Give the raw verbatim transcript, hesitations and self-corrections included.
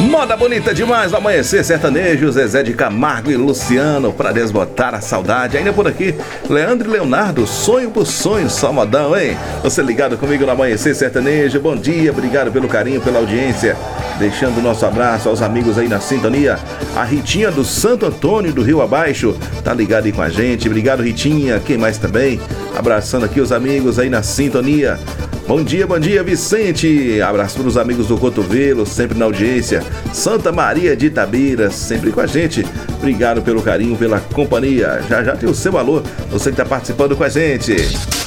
Moda bonita demais, Amanhecer Sertanejo, Zezé de Camargo e Luciano, pra desbotar a saudade. Ainda por aqui, Leandro e Leonardo, sonho por sonho, só modão, hein? Você ligado comigo no Amanhecer Sertanejo, bom dia, obrigado pelo carinho, pela audiência. Deixando o nosso abraço aos amigos aí na sintonia. A Ritinha do Santo Antônio do Rio Abaixo, tá ligado aí com a gente, obrigado Ritinha, quem mais também? Abraçando aqui os amigos aí na sintonia. Bom dia, bom dia, Vicente. Abraço para os amigos do Cotovelo, sempre na audiência. Santa Maria de Itabira, sempre com a gente. Obrigado pelo carinho, pela companhia. Já já tem o seu alô, você que está participando com a gente.